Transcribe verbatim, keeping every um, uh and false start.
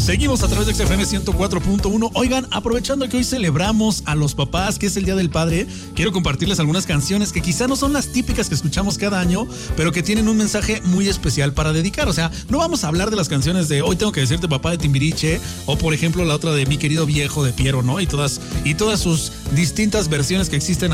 Seguimos a través de X F M ciento cuatro punto uno. Oigan, aprovechando que hoy celebramos a los papás, que es el Día del Padre, quiero compartirles algunas canciones que quizá no son las típicas que escuchamos cada año, pero que tienen un mensaje muy especial para dedicar. O sea, no vamos a hablar de las canciones de Hoy tengo que decirte papá de Timbiriche, o por ejemplo la otra de Mi querido viejo de Piero, ¿no? Y todas, y todas sus distintas versiones que existen